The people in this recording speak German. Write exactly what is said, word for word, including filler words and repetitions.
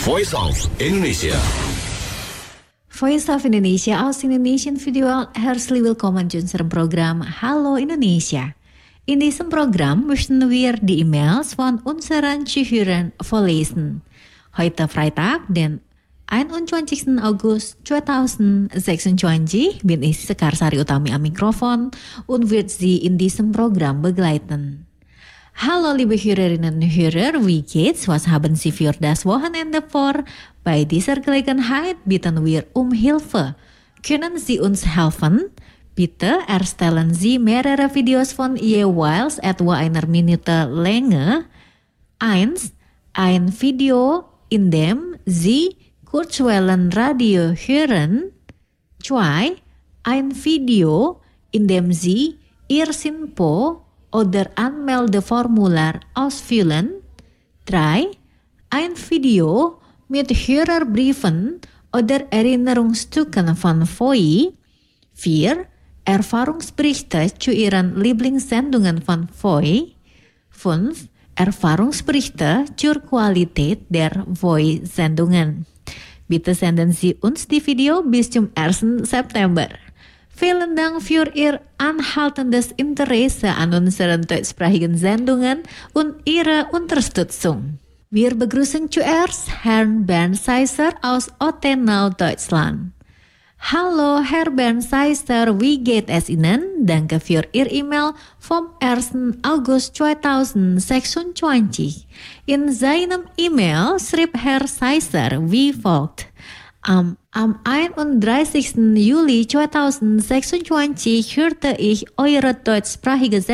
Voice of Indonesia. Voice of Indonesia aus Indonesian Video herzlich willkommen zu unserem Programm Hallo Indonesia. In diesem Programm möchten wir die E-Mails von unseren Zuhörern vorlesen. Heute Freitag, den einundzwanzigsten August zweitausendsechsundzwanzig, bin ich Sekarsari Utami am Mikrofon und wird Sie in diesem Programm begleiten. Hallo liebe Hörerinnen und Hörer, wie geht's? Was haben Sie für das Wochenende vor? Bei dieser Gelegenheit bitten wir um Hilfe. Können Sie uns helfen? Bitte erstellen Sie mehrere Videos von jeweils etwa einer Minute Länge. eins. Ein Video, in dem Sie Kurzwellenradio hören. zwei. Ein Video, in dem Sie Ihr SINPO oder Anmeldeformular ausfüllen. drei. Ein Video mit Hörerbriefen oder Erinnerungsstücken von V O I. vier. Erfahrungsberichte zu Ihren Lieblingssendungen von V O I. fünf. Erfahrungsberichte zur Qualität der V O I-Sendungen. Bitte senden Sie uns die Video bis zum ersten September. Vielen Dank für Ihr anhaltendes Interesse an unseren deutschsprachigen Sendungen und Ihre Unterstützung. Wir begrüßen zuerst Herrn Bernd Seiser aus Ottenau, Deutschland. Hallo Herr Bernd Seiser, wie geht es Ihnen? Danke für Ihr E-Mail vom ersten August zweitausendsechsundzwanzig. In seinem E-Mail schrieb Herr Seiser wie folgt. Am, am einunddreißigsten Juli zweitausendsechsundzwanzig hörte ich eure deutschsprachige